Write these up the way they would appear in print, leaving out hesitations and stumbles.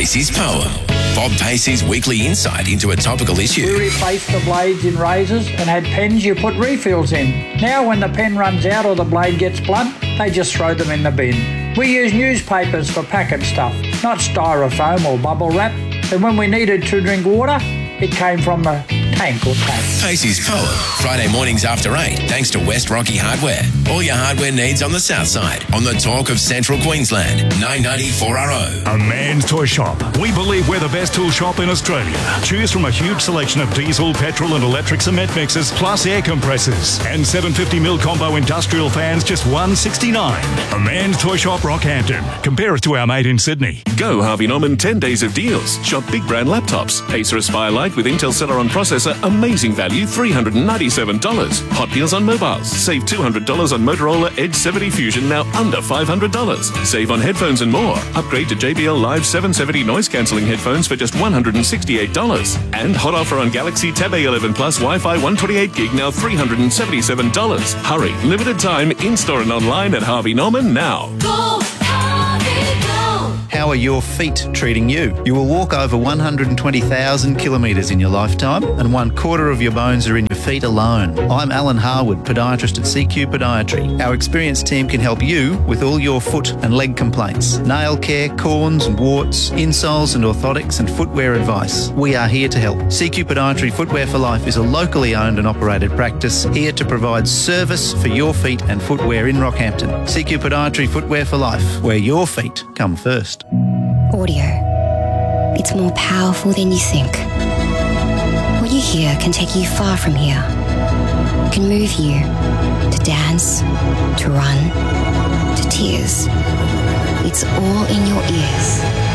Pacey's Poem. Bob Pacey's weekly insight into a topical issue. We replaced the blades in razors and had pens you put refills in. Now when the pen runs out or the blade gets blunt, they just throw them in the bin. We use newspapers for packing stuff, not styrofoam or bubble wrap. And when we needed to drink water, it came from the tank or tap. Pacey's Poem, Friday mornings after 8, thanks to West Rocky Hardware. All your hardware needs on the south side, on the talk of Central Queensland, 994RO. A Man's Toy Shop. We believe we're the best tool shop in Australia. Choose from a huge selection of diesel, petrol and electric cement mixers, plus air compressors. And 750mm combo industrial fans, just $169. A Man's Toy Shop, Rockhampton. Compare us to our mate in Sydney. Go Harvey Norman 10 days of deals. Shop big brand laptops. Acer Aspire Lite with Intel Celeron processor, amazing value, $397. Hot deals on mobiles. Save $200 on Motorola Edge 70 Fusion, now under $500. Save on headphones and more. Upgrade to JBL Live 770 noise cancelling headphones for just $168. And hot offer on Galaxy Tab A11 Plus Wi-Fi 128 gig, now $377. Hurry, limited time, in-store and online at Harvey Norman now. Go, Harvey, go! How are your feet treating you? You will walk over 120,000 kilometres in your lifetime, and 1/4 of your bones are in your feet alone. I'm Alan Harwood, podiatrist at CQ Podiatry. Our experienced team can help you with all your foot and leg complaints, nail care, corns and warts, insoles and orthotics and footwear advice. We are here to help. CQ Podiatry Footwear for Life is a locally owned and operated practice here to provide service for your feet and footwear in Rockhampton. CQ Podiatry Footwear for Life, where your feet come first. Audio. It's more powerful than you think. What you hear can take you far from here. It can move you to dance, to run, to tears. It's all in your ears.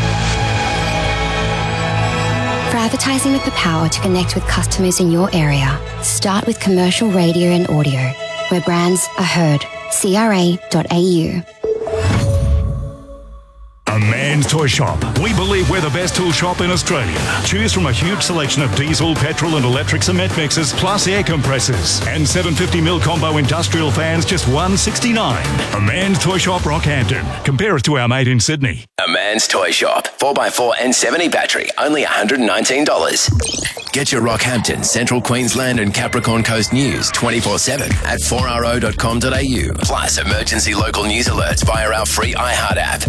For advertising with the power to connect with customers in your area, start with commercial radio and audio, where brands are heard. CRA.au. A Man's Toy Shop. We believe we're the best tool shop in Australia. Choose from a huge selection of diesel, petrol and electric cement mixers, plus air compressors. And 750mm combo industrial fans, just $169. A Man's Toy Shop, Rockhampton. Compare us to our mate in Sydney. A Man's Toy Shop, 4x4 and 70 battery, only $119. Get your Rockhampton, Central Queensland and Capricorn Coast news 24/7 at 4RO.com.au. Plus emergency local news alerts via our free iHeart app.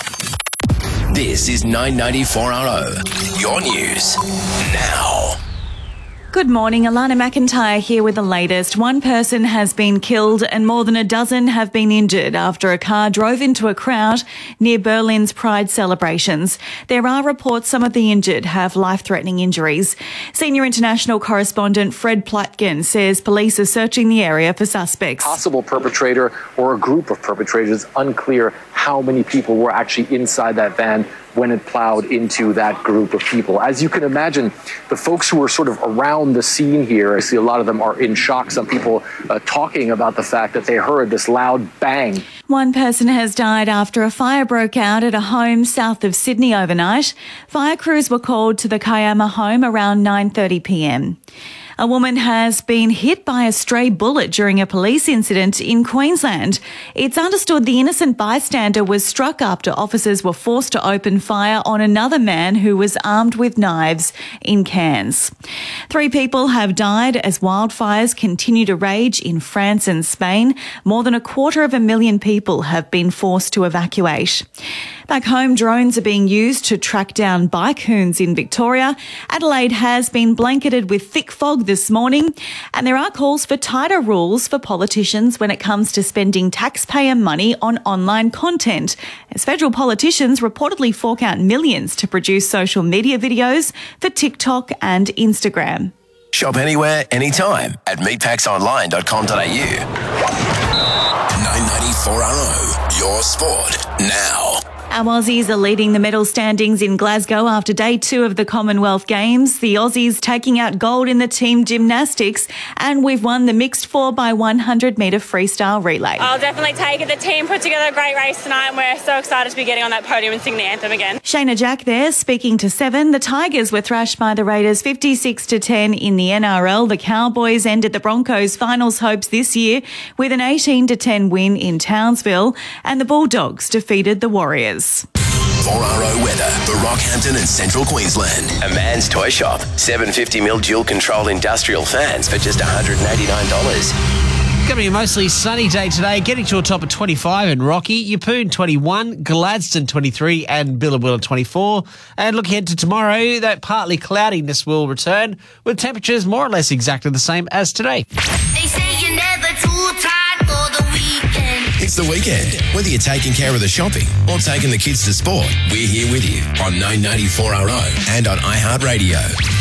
This is 994RO, your news now. Good morning, Alana McIntyre here with the latest. One person has been killed and more than a dozen have been injured after a car drove into a crowd near Berlin's Pride celebrations. There are reports some of the injured have life-threatening injuries. Senior international correspondent Fred Platkin says police are searching the area for suspects. Possible perpetrator or a group of perpetrators, unclear how many people were actually inside that van when it plowed into that group of people. As you can imagine, the folks who were sort of around the scene here, I see a lot of them are in shock. Some people talking about the fact that they heard this loud bang. One person has died after a fire broke out at a home south of Sydney overnight. Fire crews were called to the Kiama home around 9:30 p.m. A woman has been hit by a stray bullet during a police incident in Queensland. It's understood the innocent bystander was struck after officers were forced to open fire on another man who was armed with knives in Cairns. 3 people have died as wildfires continue to rage in France and Spain. More than 250,000 people have been forced to evacuate. Back home, drones are being used to track down bike hoons in Victoria. Adelaide has been blanketed with thick fog this morning, and there are calls for tighter rules for politicians when it comes to spending taxpayer money on online content, as federal politicians reportedly fork out millions to produce social media videos for TikTok and Instagram. Shop anywhere, anytime at meatpacksonline.com.au. 994RO, your sport now. Our Aussies are leading the medal standings in Glasgow after day 2 of the Commonwealth Games. The Aussies taking out gold in the team gymnastics, and we've won the mixed 4x100 metre freestyle relay. I'll definitely take it. The team put together a great race tonight, and we're so excited to be getting on that podium and singing the anthem again. Shayna Jack there, speaking to 7. The Tigers were thrashed by the Raiders 56-10 in the NRL. The Cowboys ended the Broncos' finals hopes this year with an 18-10 win in Townsville, and the Bulldogs defeated the Warriors. 4RO weather for Rockhampton and Central Queensland. A man's toy shop. 750mm dual-control industrial fans for just $189. Going to be a mostly sunny day today, getting to a top of 25 in Rocky, Yeppoon 21, Gladstone 23 and Billabilla 24. And looking ahead to tomorrow, that partly cloudiness will return with temperatures more or less exactly the same as today. They say you're never too tired for the weekend. It's the weekend. Whether you're taking care of the shopping or taking the kids to sport, we're here with you on 994RO and on iHeartRadio.